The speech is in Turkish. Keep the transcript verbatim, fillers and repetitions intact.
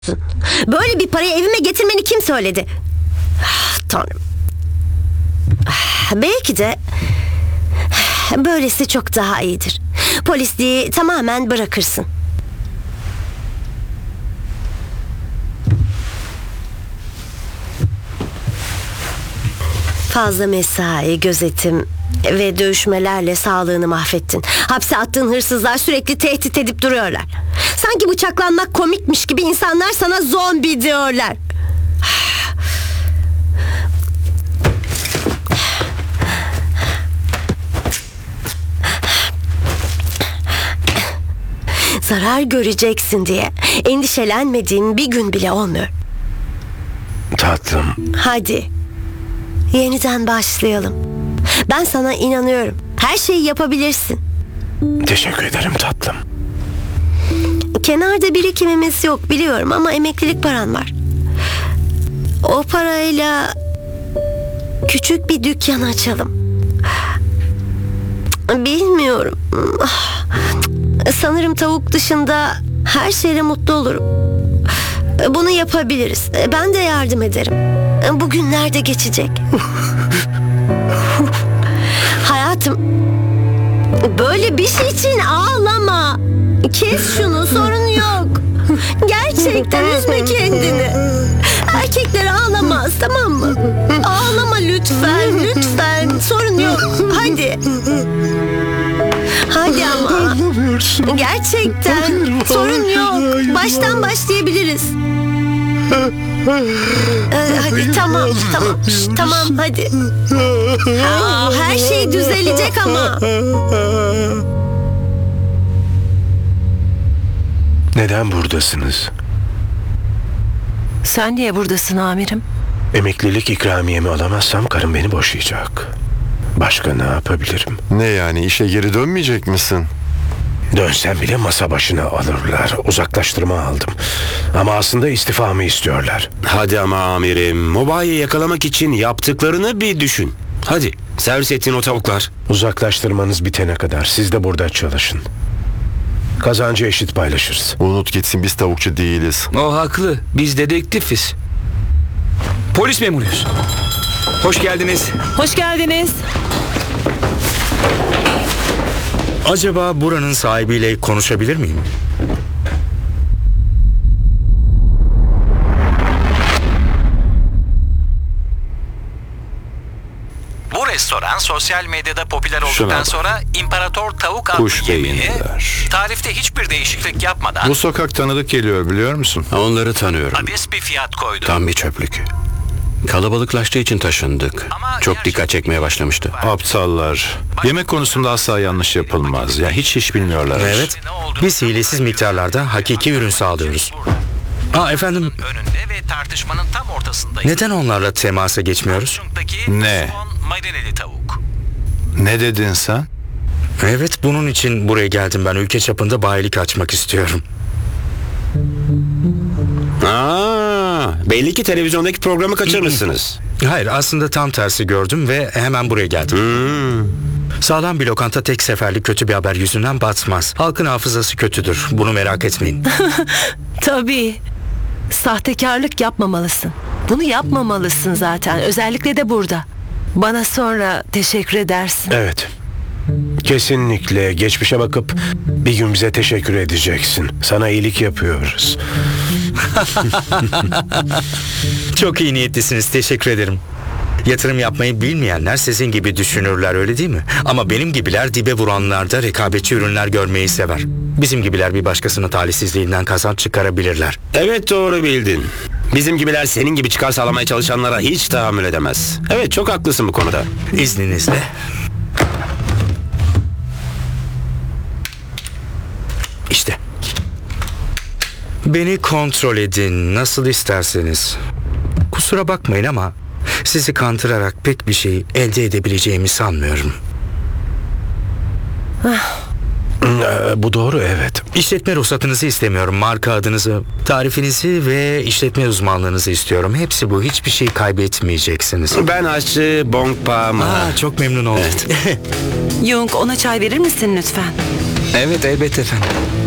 Böyle bir parayı evime getirmeni kim söyledi? Ah, Tanrım. Ah, Belki de böylesi çok daha iyidir. Polisliği tamamen bırakırsın. Fazla mesai, gözetim ve dövüşmelerle sağlığını mahvettin. Hapse attığın hırsızlar sürekli tehdit edip duruyorlar. Sanki bıçaklanmak komikmiş gibi insanlar sana zombi diyorlar. Zarar göreceksin diye endişelenmediğim bir gün bile olmuyor. Tatlım. Hadi. Yeniden başlayalım. Ben sana inanıyorum. Her şeyi yapabilirsin. Teşekkür ederim tatlım. Kenarda birikimimiz yok biliyorum ama emeklilik paran var. O parayla küçük bir dükkan açalım. Bilmiyorum. Sanırım tavuk dışında her şeyle mutlu olurum. Bunu yapabiliriz. Ben de yardım ederim. Bugünler de geçecek. Hayatım, böyle bir şey için ağlama. Kes şunu, sorun yok. Gerçekten üzme kendini. Erkekler ağlamaz, tamam mı? Ağlama lütfen, lütfen. Sorun yok. Hadi. Hadi ama. Gerçekten sorun yok. Baştan başlayabiliriz. Ee, hadi tamam, tamam, şş, tamam hadi. Aa, her şey düzelecek ama. Neden buradasınız? Sen niye buradasın amirim? Emeklilik ikramiyemi alamazsam karım beni boşayacak. Başka ne yapabilirim? Ne yani, işe geri dönmeyecek misin? Dönsem bile masa başına alırlar. Uzaklaştırma aldım. Ama aslında istifamı istiyorlar. Hadi ama amirim, Mobay'ı yakalamak için yaptıklarını bir düşün. Hadi, servis ettiğin o tavuklar. Uzaklaştırmanız bitene kadar siz de burada çalışın. Kazancı eşit paylaşırız. Unut gitsin, biz tavukçu değiliz. O haklı. Biz dedektifiz. Polis memuruyuz. Hoş geldiniz. Hoş geldiniz. Acaba buranın sahibiyle konuşabilir miyim? Bu restoran sosyal medyada popüler olduktan Şuna bak. sonra İmparator Tavuk adlı Kuş yemeği beyinliler. tarifte hiçbir değişiklik yapmadan Bu sokak tanıdık geliyor, biliyor musun? Onları tanıyorum. abes bir fiyat koydu. Tam bir çöplük. Kalabalıklaştığı için taşındık. Ama Çok her dikkat şey- çekmeye başlamıştı. Aptallar. Yemek konusunda asla yanlış yapılmaz. Ya hiç iş bilmiyorlar. Evet. Biz hilesiz miktarlarda hakiki ürün sağlıyoruz. Aa efendim, Önünde ve tartışmanın tam ortasındayız. neden onlarla temasa geçmiyoruz? Samsung'daki Ne? son marineli tavuk. Ne dedin sen? Evet, bunun için buraya geldim ben. Ülke çapında bayilik açmak istiyorum. Aa, belli ki televizyondaki programı kaçırmışsınız. Hayır, aslında tam tersi gördüm ve hemen buraya geldim. Sağlam bir lokanta tek seferlik kötü bir haber yüzünden batmaz. Halkın hafızası kötüdür. Bunu merak etmeyin. Tabii. Sahtekarlık yapmamalısın. Bunu yapmamalısın zaten. Özellikle de burada. Bana sonra teşekkür edersin. Evet. Kesinlikle geçmişe bakıp bir gün bize teşekkür edeceksin. Sana iyilik yapıyoruz. Çok iyi niyetlisiniz. Teşekkür ederim. Yatırım yapmayı bilmeyenler sizin gibi düşünürler, öyle değil mi? Ama benim gibiler dibe vuranlarda rekabetçi ürünler görmeyi sever. Bizim gibiler bir başkasının talihsizliğinden kazanç çıkarabilirler. Evet, doğru bildin. Bizim gibiler senin gibi çıkar sağlamaya çalışanlara hiç tahammül edemez. Evet, çok haklısın bu konuda. İzninizle. İşte. Beni kontrol edin nasıl isterseniz. Kusura bakmayın ama sizi kandırarak pek bir şey elde edebileceğimi sanmıyorum. Ee, bu doğru, evet. İşletme ruhsatınızı istemiyorum. Marka adınızı, tarifinizi ve işletme uzmanlığınızı istiyorum. Hepsi bu. Hiçbir şey kaybetmeyeceksiniz. Ben aşçı Bongpa Ma. Aa, çok memnun oldum. Yung, ona çay verir misin lütfen? Evet, elbette efendim.